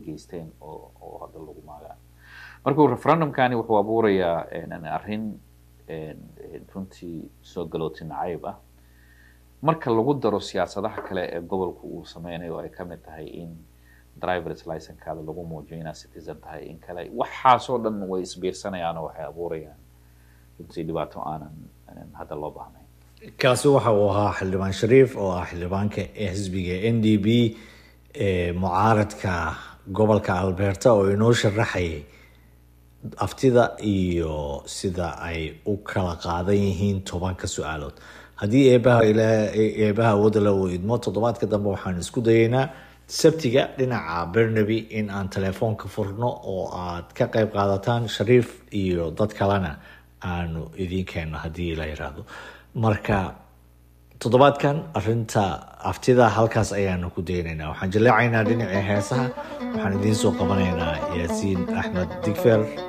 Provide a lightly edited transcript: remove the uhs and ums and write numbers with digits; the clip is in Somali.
geysteen oo hadda lagu maagaa markuu referendumkani wuxuu abuurayaa arrin runtii soo galootin nacayb ah marka lagu daro siyaasadaha kale ee gobolku uu sameynayo ay ka mid tahay in driver's license-kaada lagu muujiyo inaad citizen tahay in kale waxaasoo dhan way isbiirsanayaan oo waxay abuurayaan runtii dhibaato aanan hadda loo baahnayn kaasi waxa uu ahaa xildhibaan shariif oo ah xildhibaanka xisbiga NDP mucaaradka gobolka Alberta oo inoo sharaxayay aftida iyo sida ay u kala qaadan yihiin 10 su'aalood haddii eebaha wadala uu idmo toddobaadka dambe waxaan isku dayaynaa sabtiga dhinaca Burnaby in aan telefoonka furno oo aad ka qayb qaadataan shariif iyo dad kalena aanu idin keenno haddii la yiraahdo marka toddobaadkan arinta aftida halkaas ayaanu ku daynaynaa waxaan jaleecaynaa dhinaca heesaha waxaan idiin soo qabanaynaa Yaasiin Axmed Digfer